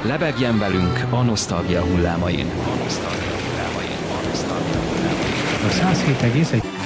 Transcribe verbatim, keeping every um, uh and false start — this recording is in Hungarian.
Lebegjen velünk a nosztalgia hullámain. A nosztalgia hullámain. A nosztalgia hullámain. A száz hét egész egy